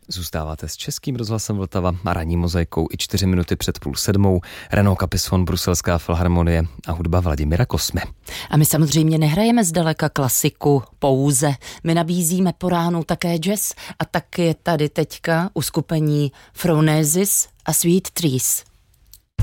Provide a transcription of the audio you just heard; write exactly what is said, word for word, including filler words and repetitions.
Zůstáváte s Českým rozhlasem Vltava a ranní mozaikou i čtyři minuty před půl sedmou. Renaud Capison, Bruselská filharmonie a hudba Vladimíra Kosmy. A my samozřejmě nehrajeme zdaleka klasiku pouze. My nabízíme po ránu také jazz a tak je tady teďka uskupení Phronesis a Sweet Trees.